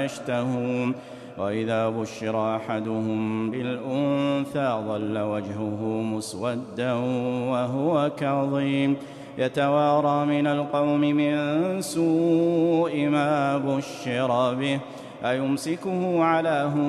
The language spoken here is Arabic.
يشتهون وإذا بشر أحدهم بالأنثى ظل وجهه مسودا وهو كظيم يتوارى من القوم من سوء ما بشر به أيمسكه على هون